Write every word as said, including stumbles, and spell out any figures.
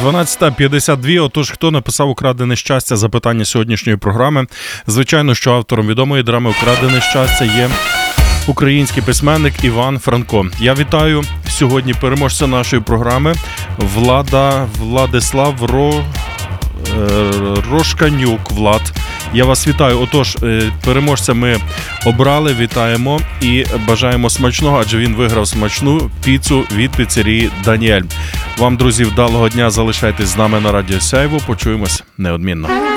дванадцята п'ятдесят два. Отож, хто написав «Украдене щастя» запитання сьогоднішньої програми? Звичайно, що автором відомої драми «Украдене щастя» є український письменник Іван Франко. Я вітаю сьогодні переможця нашої програми Влада Владислав Ро... Рошканюк Влад. Я вас вітаю. Отож, переможця ми обрали, вітаємо і бажаємо смачного, адже він виграв смачну піцу від піцерії Даніель. Вам, друзі, вдалого дня, залишайтесь з нами на Радіо Сяйво, почуємось неодмінно.